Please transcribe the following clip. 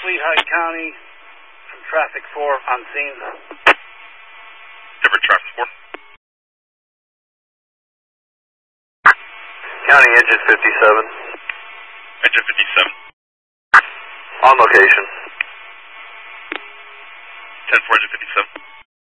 Lehigh County from Traffic 4 on scene. Denver Traffic 4. County Engine 57. Engine 57. On location. 10-4, Engine 57.